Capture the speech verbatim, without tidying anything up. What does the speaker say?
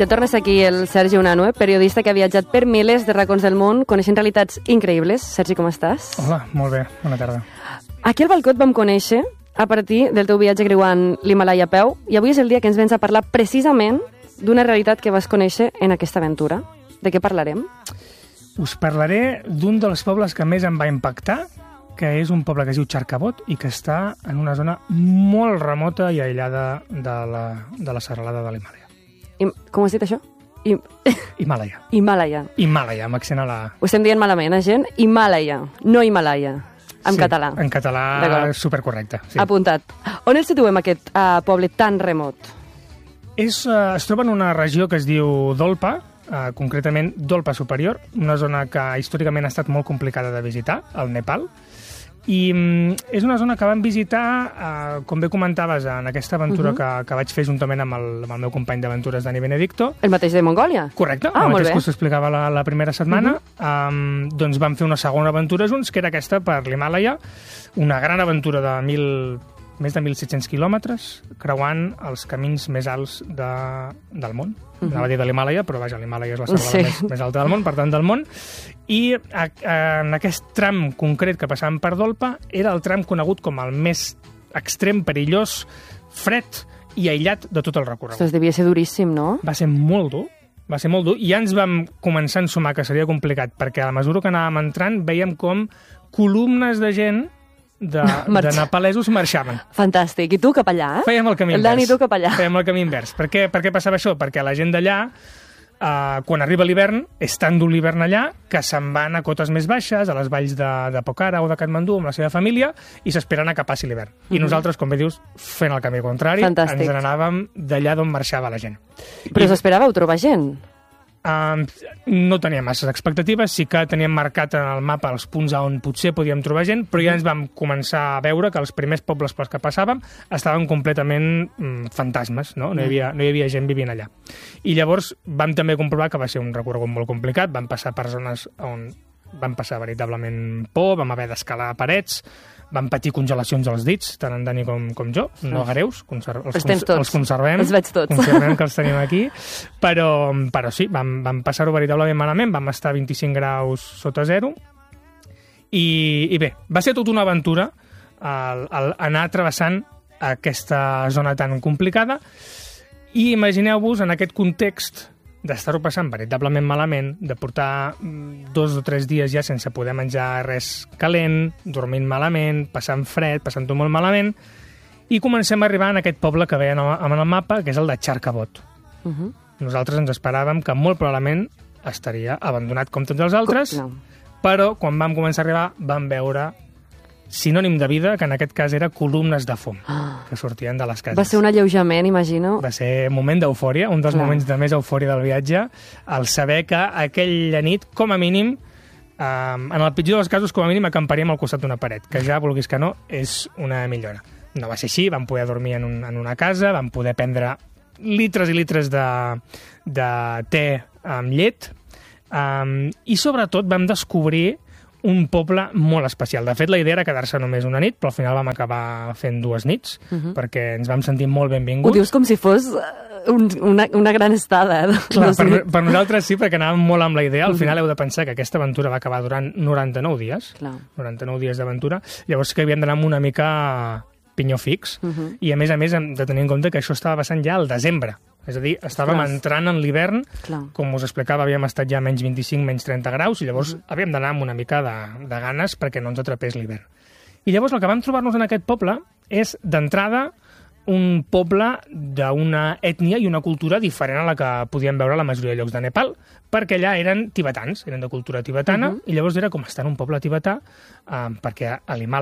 Que tornes aquí el Sergi Unanue, periodista que ha viatjat per milers de racons del món, coneixent realitats increïbles. Sergi, com estàs? Hola, molt bé, bona tarda. Aquí al Balcó et vam conèixer a partir del teu viatge creuant l'Himalaya a peu, i avui és el dia que ens vens a parlar precisament d'una realitat que vas conèixer en aquesta aventura. De què parlarem? Us parlaré d'un dels pobles que més em va impactar, que és un poble que es diu Charkabot i que està en una zona molt remota i aïllada de la, de la serralada de l'Himàlaia. I, com has dit això? I... Himàlaia. Himàlaia. Himàlaia, amb accent a la... Ho estem dient malament, eh, gent? Himàlaia, no Himalaya, en sí, català. En català, supercorrecte. Sí. Apuntat. On el situem, aquest uh, poble tan remot? És, uh, es troba en una regió que es diu Dolpa, uh, concretament Dolpa Superior, una zona que històricament ha estat molt complicada de visitar, al Nepal. I um, és una zona que vam visitar, uh, com bé comentaves, en aquesta aventura uh -huh. que, que vaig fer juntament amb el, amb el meu company d'aventures, Dani Benedicto. El mateix de Mongòlia? Correcte, ah, el mateix que us explicava la, la primera setmana. Uh -huh. um, doncs vam fer una segona aventura junts, que era aquesta per l'Himàlaia, una gran aventura de mil... més de mil set-cents quilòmetres, creuant els camins més alts de, del món. Uh -huh. Anava a dir de l'Himàlaia, però vaja, l'Himàlaia és la serralada sí. més, més alta del món, per tant, del món. I a, a, en aquest tram concret que passàvem per Dolpa, era el tram conegut com el més extrem, perillós, fred i aïllat de tot el recorregut. Ostres, devia ser duríssim, no? Va ser molt dur, va ser molt dur, i ja ens vam començar a ensumar que seria complicat, perquè a la mesura que anàvem entrant, veiem com columnes de gent de, de nepalesos marxaven. Fantàstic. I tu cap allà, eh? Fèiem el camí el invers. El Dani i tu cap allà. Fèiem el camí invers. Per què, per què passava això? Perquè la gent d'allà, eh, quan arriba l'hivern, és tant dur l'hivern allà que se'n van a cotes més baixes, a les valls de, de Pokhara o de Katmandú amb la seva família, i s'esperen a que passi l'hivern. I mm -hmm. nosaltres, com bé dius, fent el camí contrari, Fantàstic. ens n'anàvem d'allà d'on marxava la gent. Però I... us esperàveu trobar gent? Uh, no teníem masses expectatives, sí que teníem marcat en el mapa els punts on potser podíem trobar gent, però ja ens vam començar a veure que els primers pobles pels que passàvem estaven completament mm, fantasmes, no? No hi havia, no hi havia gent vivint allà. I llavors vam també comprovar que va ser un recorregut molt complicat, vam passar per zones on vam passar veritablement por, vam haver d'escalar parets, vam patir congelacions als dits, tant en Dani com, com jo, no greus, conser els, els, tens tots. els conservem, els veig tots. conservem que els tenim aquí, però, però sí, vam, vam passar-ho veritablement malament, vam estar a vint-i-cinc graus sota zero, i, i bé, va ser tota una aventura el, el anar travessant aquesta zona tan complicada, i imagineu-vos en aquest context d'estar-ho passant veritablement malament, de portar dos o tres dies ja sense poder menjar res calent, dormint malament, passant fred, passant-ho molt malament, i comencem a arribar en aquest poble que veiem en el mapa, que és el de Charkabot. Uh -huh. Nosaltres ens esperàvem que molt probablement estaria abandonat com tots els altres, no. Però quan vam començar a arribar vam veure sinònim de vida, que en aquest cas era columnes de fum ah. que sortien de les cases. Va ser un alleujament, imagino. Va ser un moment d'eufòria, un dels Clar. moments de més eufòria del viatge, el saber que aquella nit, com a mínim, eh, en el pitjor dels casos, com a mínim, acamparíem al costat d'una paret, que ja, vulguis que no, és una millora. No va ser així, vam poder dormir en, un, en una casa, vam poder prendre litres i litres de, de te amb llet, eh, i sobretot vam descobrir un poble molt especial. De fet, la idea era quedar-se només una nit, però al final vam acabar fent dues nits, uh -huh. perquè ens vam sentir molt benvinguts. Ho dius com si fos un, una, una gran estada. Clar, per, per nosaltres sí, perquè anàvem molt amb la idea. Al final uh -huh. heu de pensar que aquesta aventura va acabar durant noranta-nou dies. Clar. noranta-nou dies d'aventura. Llavors que havíem d'anar amb una mica pinyó fix, uh -huh. i a més a més hem de tenir en compte que això estava passant ja al desembre. És a dir, estàvem Clar. entrant en l'hivern, com us explicava, havíem estat ja a menys vint-i-cinc, menys trenta graus, i llavors uh -huh. havíem d'anar amb una mica de, de ganes perquè no ens atrapés l'hivern. I llavors el que vam trobar-nos en aquest poble és, d'entrada, un poble d'una ètnia i una cultura diferent a la que podíem veure a la majoria de llocs de Nepal, perquè allà eren tibetans, eren de cultura tibetana, uh -huh. i llavors era com estar en un poble tibetà, eh, perquè a l'Himàlaia